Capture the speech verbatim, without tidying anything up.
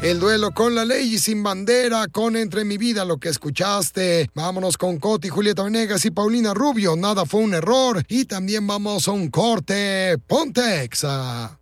El duelo con la ley y sin bandera, con Entre mi vida, lo que escuchaste. Vámonos con Coti, Julieta Venegas y Paulina Rubio, Nada fue un error. Y también vamos a un corte. Ponte Exa.